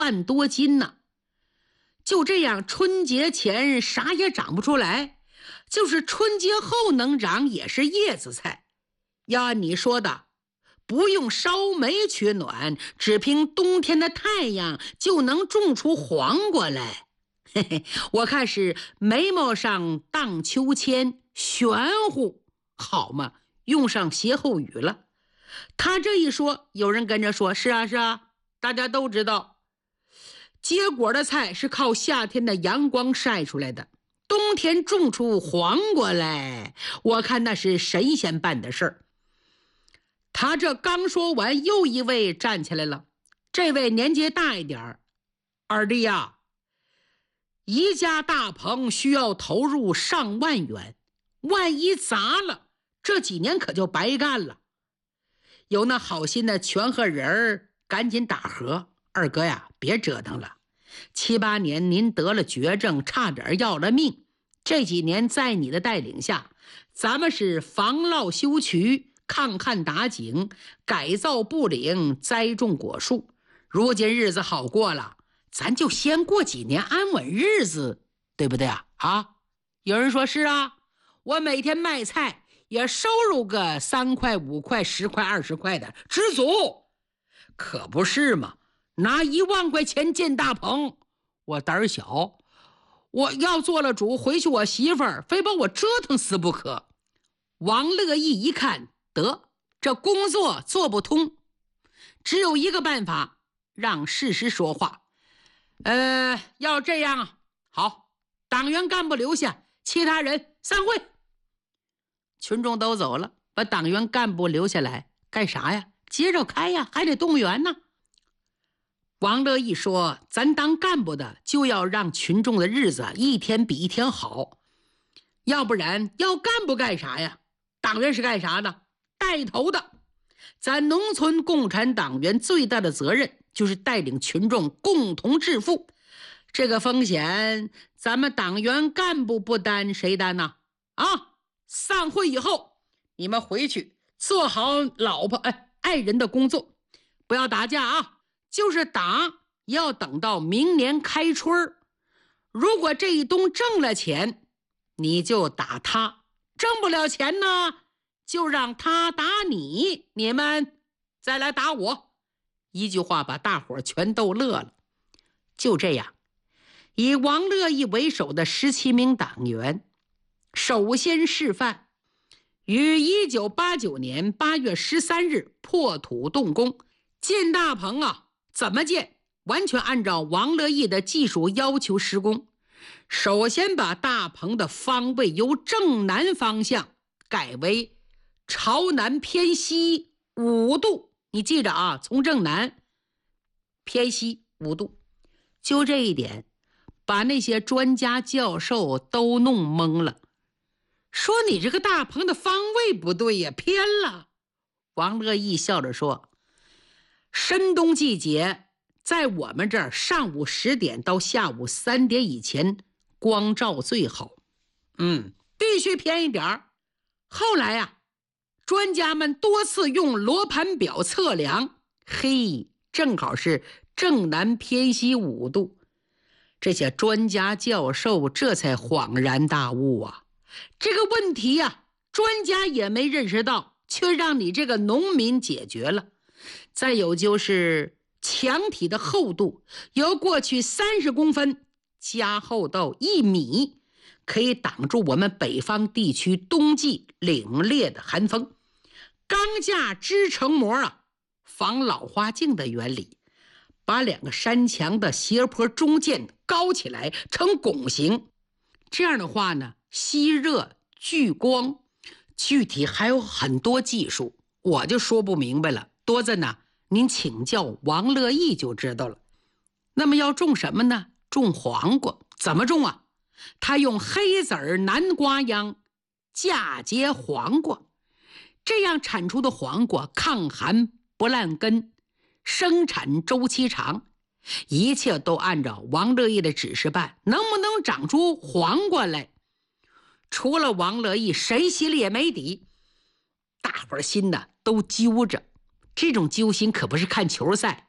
万多斤呢。就这样，春节前啥也长不出来，就是春节后能长也是叶子菜。要按你说的，不用烧煤取暖，只凭冬天的太阳就能种出黄瓜来。嘿嘿，我看是眉毛上荡秋千，玄乎，好嘛，用上歇后语了。他这一说，有人跟着说，是啊是啊，大家都知道，结果的菜是靠夏天的阳光晒出来的，冬天种出黄瓜来，我看那是神仙办的事儿。他这刚说完，又一位站起来了，这位年纪大一点，二弟呀，一架大棚需要投入上万元，万一砸了，这几年可就白干了。有那好心的全和人儿赶紧打和，二哥呀，别折腾了，7、8年您得了绝症，差点要了命。这几年在你的带领下，咱们是防涝修渠，抗旱打井，改造布岭，栽种果树。如今日子好过了，咱就先过几年安稳日子，对不对啊？有人说是啊，我每天卖菜也收入个3块、5块、10块、20块的，知足。可不是嘛，拿1万块钱建大棚，我胆儿小，我要做了主，回去我媳妇儿非把我折腾死不可。王乐义一看，得，这工作做不通，只有一个办法，让事实说话。要这样啊，好，党员干部留下，其他人散会。群众都走了，把党员干部留下来干啥呀？接着开呀，还得动员呢。王乐义说，咱当干部的就要让群众的日子一天比一天好，要不然要干部干啥呀？党员是干啥的？带头的。咱农村共产党员最大的责任就是带领群众共同致富，这个风险咱们党员干部不担谁担呢？散会以后你们回去做好老婆爱人的工作，不要打架啊，就是打也要等到明年开春。如果这一冬挣了钱，你就打他，挣不了钱呢，就让他打你，你们再来打我。一句话把大伙全逗乐了。就这样，以王乐义为首的17名党员首先示范，于1989年8月13日破土动工。建大棚啊，怎么建？完全按照王乐义的技术要求施工。首先把大棚的方位由正南方向改为朝南偏西5度，你记着啊，从正南偏西5度。就这一点，把那些专家教授都弄懵了，说你这个大棚的方位不对呀，偏了。王乐义笑着说，深冬季节在我们这儿上午10点到下午3点以前光照最好，必须偏一点。后来啊，专家们多次用罗盘表测量，正好是正南偏西5度。这些专家教授这才恍然大悟啊，这个问题啊，专家也没认识到，却让你这个农民解决了。再有就是墙体的厚度由过去30公分加厚到1米，可以挡住我们北方地区冬季凛冽的寒风。钢架织成膜啊，仿老花镜的原理，把2个山墙的斜坡中间高起来成拱形，这样的话呢，吸热聚光。具体还有很多技术，我就说不明白了，多着呢，您请教王乐义就知道了。那么要种什么呢？种黄瓜。怎么种啊？他用黑籽儿南瓜秧嫁接黄瓜，这样产出的黄瓜抗寒不烂根，生产周期长，一切都按照王乐义的指示办。能不能长出黄瓜来，除了王乐义谁心里也没底。大伙儿心呢都揪着，这种揪心可不是看球赛，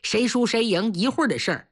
谁输谁赢一会儿的事儿。